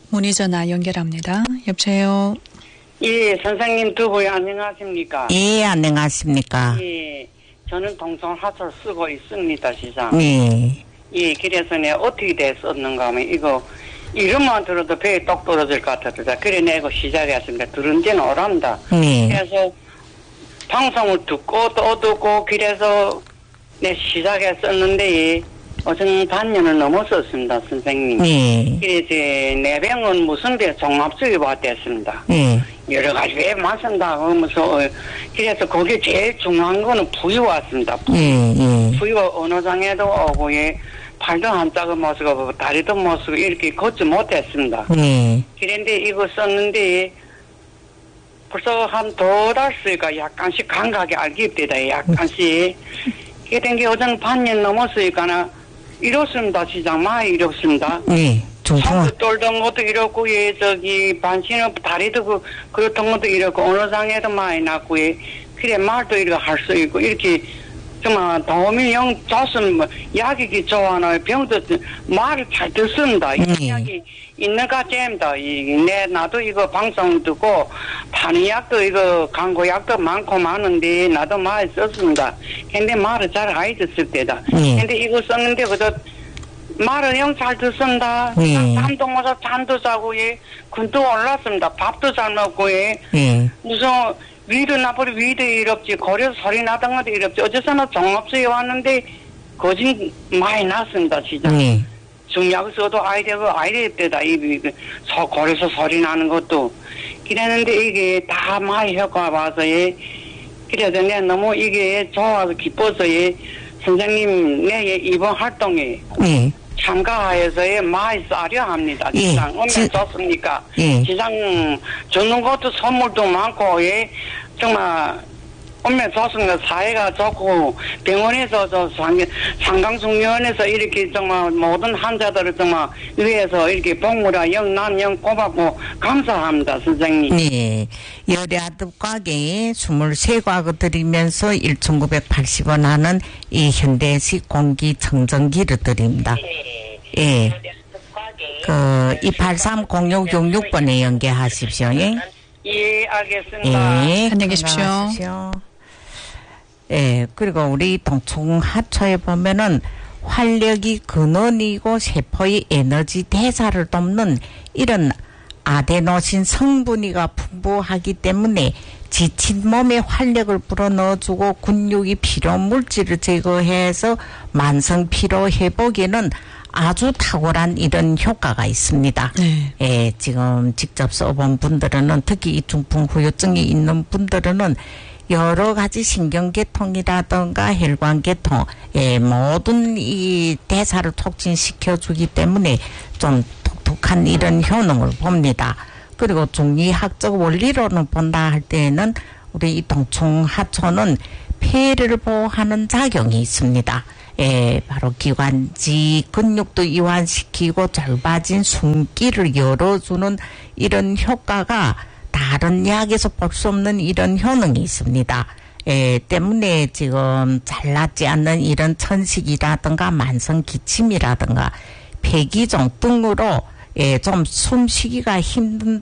문의 전화 연결합니다. 여보세요. 예, 선생님 두 분 안녕하십니까? 예, 안녕하십니까? 예, 저는 동성 하철 쓰고 있습니다, 시장. 네. 예, 그래서 내가 어떻게 됐었는가 하면 이거 이름만 들어도 배에 똑 떨어질 것 같았다. 그래 내가 시작했습니다. 들은 지는 오랍니다. 네. 그래서 방송을 듣고 또 듣고 그래서 내 시작했었는데 어전 반년을 넘었었습니다, 선생님. 네. 그래서 내 병은 무슨 배 종합수에 왔댔습니다. 네. 여러 가지 왜 맞선다 하면서 그래서 거기에 제일 중요한 거는 부위 왔습니다. 부위가 어느 장에도 오고 팔도 한짝을 못 쓰고 다리도 못 쓰고 이렇게 걷지 못했습니다. 그런데 이거 썼는데 벌써 한 두 달 쓰니까 약간씩 감각이 알게 되다. 약간씩 그게 된 게 어전 반년 넘었으니까 이렇습니다. 시장 많이 이렇습니다. 손도 떨던 것도 이렇고 반신은 다리도 그렇던 것도 이렇고 어느 장에도 많이 났고 그래 말도 이렇게 할 수 있고 이렇게 정말 도움이 영 좋습니다. 약이 좋아하나 병도 말을 잘 듣습니다. 약이 있는가 잼다. 나도 이거 방송 듣고 파는 약도 이거 광고약도 많고 많은데 나도 많이 썼습니다. 근데 말을 잘 안 듣을 때다. 근데 이거 썼는데 그저 말을 영 잘 듣습니다. 잠도 못 자고 잠도 자고 근도 올랐습니다. 밥도 잘 먹고 무슨 위도 나버리 위도 이럽지 거리에서 소리 나던 것도 이럽지 어째서나 종합수에 왔는데 거진 많이 났습니다. 진짜 중약 써도 아이디어 때다 거리에서 소리 나는 것도 그랬는데 이게 다 많이 효과가 봐서 그래서 내가 너무 이게 좋아서 기뻐서 선생님 내 이번 활동에 참가해서 많이 싸려 합니다. 시장 오면 좋습니까? 시장 주는 것도 선물도 많고 정말 오면 좋습니다. 사회가 좋고 병원에서 상강중의원에서 이렇게 정말 모든 환자들을 정말 위해서 이렇게 복무라 난 영 고맙고 감사합니다, 선생님. 네. 열야듭 과계에 23과거 드리면서 1,980원 하는 이 현대식 공기청정기를 드립니다. 예. 283-0666번에 연계하십시오. 예, 알겠습니다. 예. 안녕히 계십시오. 예, 그리고 우리 동충하초에 보면은 활력이 근원이고 세포의 에너지 대사를 돕는 이런 아데노신 성분이가 풍부하기 때문에 지친 몸에 활력을 불어넣어주고 근육이 피로 물질을 제거해서 만성 피로 회복에는 아주 탁월한 이런 효과가 있습니다. 예, 지금 직접 써본 분들은 특히 이 중풍 후유증이 있는 분들은 여러 가지 신경계통이라든가 혈관계통, 모든 이 대사를 촉진시켜주기 때문에 좀 독특한 이런 효능을 봅니다. 그리고 중의학적 원리로는 본다 할 때에는 우리 이 동충하초는 폐를 보호하는 작용이 있습니다. 바로 기관지 근육도 이완시키고 짧아진 숨기를 열어주는 이런 효과가 다른 약에서 볼 수 없는 이런 효능이 있습니다. 때문에 지금 잘 낫지 않는 이런 천식이라든가 만성 기침이라든가 폐기종 등으로 좀 숨쉬기가 힘든